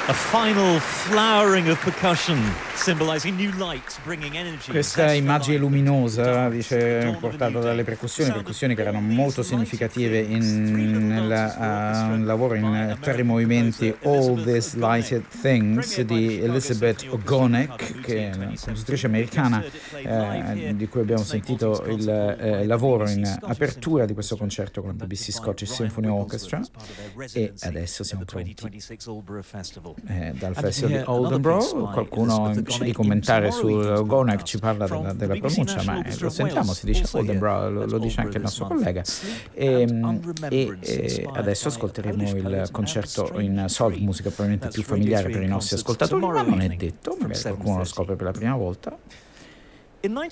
A final flowering of percussion, symbolizing new light, bringing energy. Questa immagine luminosa, dice, portata dalle percussioni che erano molto significative nel lavoro in 3 movimenti All These Lighted Things di Elizabeth Ogonek, che è una compositrice americana di cui abbiamo sentito il lavoro in apertura di questo concerto con la BBC Scottish Symphony Orchestra. E adesso siamo pronti dal festival di Aldenborough. Qualcuno invece di commentare su Ogonek ci parla della pronuncia, ma lo sentiamo, si dice Aldenborough, lo dice anche il nostro collega. E adesso ascolteremo il concerto in sol, musica probabilmente più familiare per i nostri ascoltatori, ma non è detto, magari qualcuno lo scopre per la prima volta. Non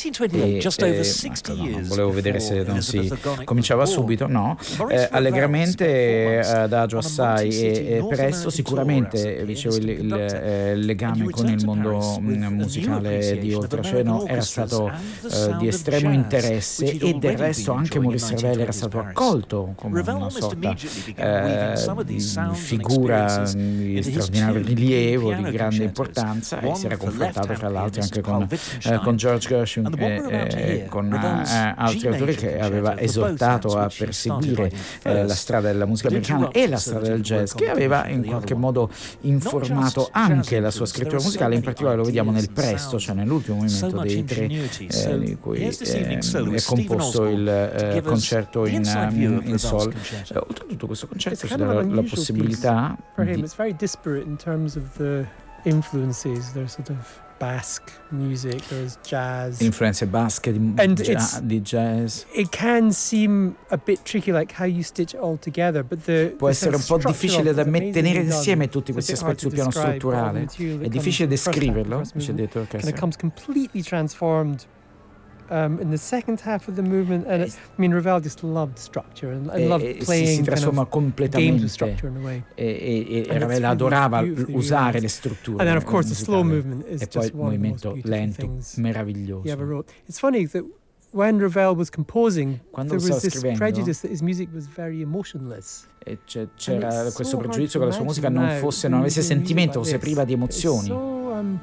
volevo vedere se non si cominciava subito, no. Allegramente, adagio assai e presto, sicuramente, dicevo, il legame con il mondo musicale di Oltreoceano era stato di estremo interesse, e del resto anche Maurice Ravel era stato accolto come una sorta di figura di straordinario rilievo, di grande importanza, e si era confrontato fra l'altro anche con George e con altri autori che aveva esortato a perseguire la strada della musica americana e la strada del jazz, che aveva in qualche modo informato anche la sua scrittura musicale. In particolare lo vediamo nel presto, cioè nell'ultimo movimento dei 3 di cui è composto il concerto in sol. Oltretutto questo concerto ci dà la possibilità It's very disparate in terms of the influences. There's sort of Basque music, there's jazz, influenze basche di jazz. It can seem a bit tricky, like how you stitch it all together, but può essere un po' difficile da tenere insieme tutti questi aspetti sul piano strutturale. È difficile descriverlo, dice detto orchestra. And it comes completely transformed in the second half of the movement, and Ravel just loved structure and loved playing. Si trasforma completamente games of structure in a way. E Ravel adorava usare le strutture. And then of course the slow movement is just one of the most beautiful lento, things meraviglioso. he ever wrote. It's funny that when Ravel was composing, there was this prejudice that his music was very emotionless. E c'era questo pregiudizio che la sua musica non avesse sentimento, fosse priva di emozioni.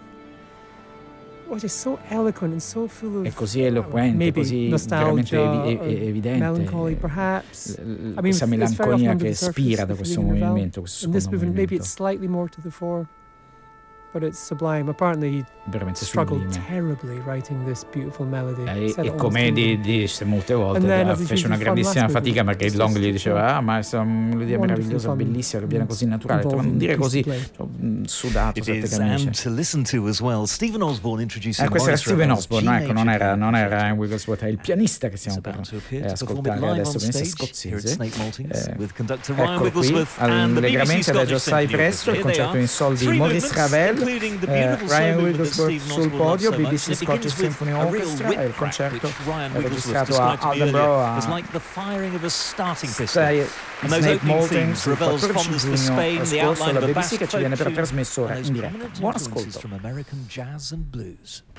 So eloquent and so full of, è così eloquente, così veramente evidente, melancholy perhaps. Questa melanconia che spira da questo movimento, questo in this secondo movement maybe it's movimento. slightly more to the fore, but it's sublime. Apparently he veramente struggled sublime. terribly writing this beautiful melody. E come disse molte volte, fece una grandissima fatica perché il Long gli diceva ma è una melodia meravigliosa, bellissima, che viene così naturale, ma non dire così sudato, sette camicie. Questo era Stephen Osborne, ecco, non era in Wigglesworth, è il pianista che stiamo per ascoltare adesso, pianista scozzese. Eccolo qui, allegramente adagio assai presto, il concerto in sol di Maurice Ravel, Ryan Wigglesworth sul podio, BBC Scottish Symphony Orchestra, e il concerto è registrato a Aldenborough a Snake Moultings il 14 giugno scorso. La BBC che ci viene però trasmesso ora in diretta. Buon ascolto.